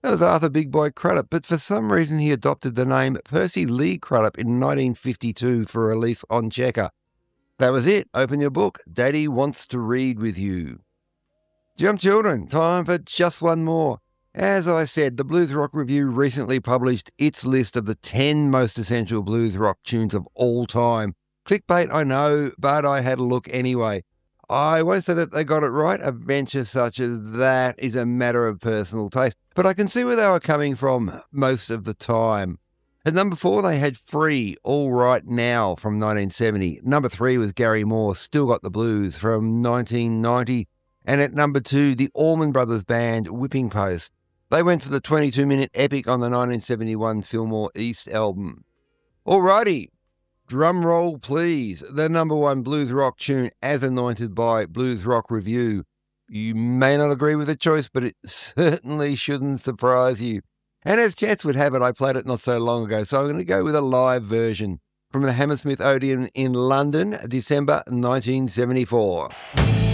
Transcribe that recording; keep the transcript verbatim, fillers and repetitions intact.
That was Arthur Big Boy Crudup, but for some reason he adopted the name Percy Lee Crudup in nineteen fifty-two for release on Checker. That was it. Open your book. Daddy wants to read with you. Jump children, time for just one more. As I said, the Blues Rock Review recently published its list of the ten most essential blues rock tunes of all time. Clickbait, I know, but I had a look anyway. I won't say that they got it right. A venture such as that is a matter of personal taste, but I can see where they were coming from most of the time. At number four, they had Free, All Right Now from nineteen seventy. Number three was Gary Moore, Still Got the Blues from nineteen ninety. And at number two, the Allman Brothers Band, Whipping Post. They went for the twenty-two minute epic on the nineteen seventy-one Fillmore East album. Alrighty, drum roll please. The number one blues rock tune as anointed by Blues Rock Review. You may not agree with the choice, but it certainly shouldn't surprise you. And as chance would have it, I played it not so long ago, so I'm going to go with a live version from the Hammersmith Odeon in London, December nineteen seventy-four.